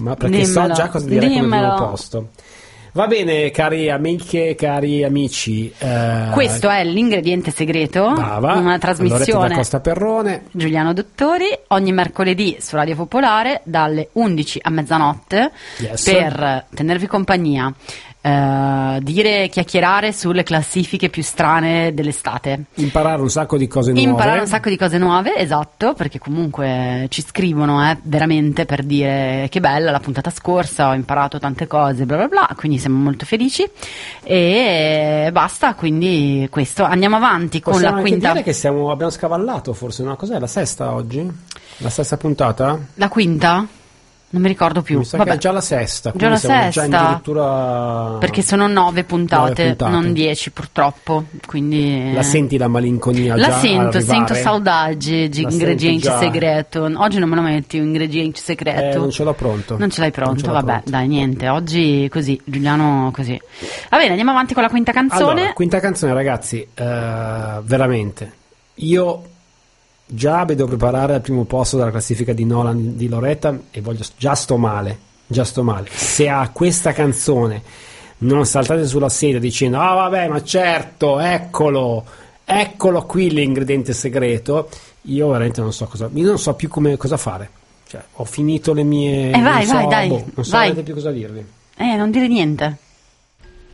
Ma perché so già cosa direi come Dimmelo. primo posto. Va bene, cari amiche, cari amici. Questo è l'ingrediente segreto, Brava. una trasmissione Loretta da Costa Perrone. Giuliano Dottori, ogni mercoledì su Radio Popolare dalle 11 a mezzanotte, Yes. per tenervi compagnia, chiacchierare sulle classifiche più strane dell'estate. Imparare un sacco di cose nuove. Imparare un sacco di cose nuove, esatto, perché comunque ci scrivono veramente per dire che bella la puntata scorsa, ho imparato tante cose, bla bla bla, quindi siamo molto felici e basta, quindi questo, andiamo avanti con Possiamo la anche quinta. dire che abbiamo scavallato forse, no? Cos'è, la sesta oggi? La sesta puntata? La quinta? Non mi ricordo più. Mi sa Vabbè. che è già la sesta. Già la quindi siamo sesta. Già addirittura... Perché sono 9 puntate, 9 puntate. non 10 purtroppo, quindi... La senti la malinconia La già sento, arrivare? sento saudade di La ingredienti senti già? segreto. Oggi non me lo metti un ingrediente segreto. Non ce l'ho pronto. Non ce l'hai pronto, Non ce l'ho vabbè, pronto. dai, niente. Oggi così, Giuliano così. Va bene, andiamo avanti con la quinta canzone. Allora, quinta canzone, ragazzi, veramente. Io già vedo preparare al primo posto della classifica di Nolan di Loretta e già sto male. Se a questa canzone non saltate sulla sedia dicendo "Ah, vabbè, ma certo, eccolo qui l'ingrediente segreto", io veramente non so più cosa fare. Cioè, ho finito le mie vai, dai, non so vai. veramente più cosa dirvi. Non dire niente.